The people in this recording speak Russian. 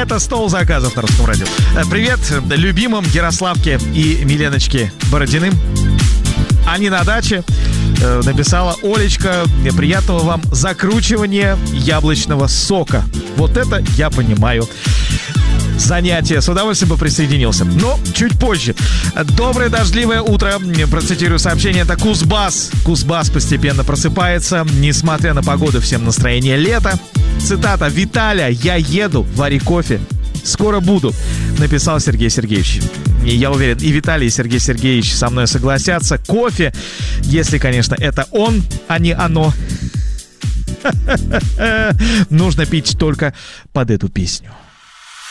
Это «Стол заказов» на Русском радио. Привет любимым Ярославке и Миленочке Бородиным. Они на даче. Написала Олечка: приятного вам закручивания яблочного сока. Вот это я понимаю занятие. С удовольствием бы присоединился. Но чуть позже. Доброе дождливое утро. Процитирую сообщение. Это Кузбасс. Кузбасс постепенно просыпается. Несмотря на погоду, всем настроение лето. Цитата: «Виталя, я еду, вари кофе. Скоро буду», написал Сергей Сергеевич. И я уверен, и Виталий, и Сергей Сергеевич со мной согласятся. Кофе, если, конечно, это он, а не оно, нужно пить только под эту песню.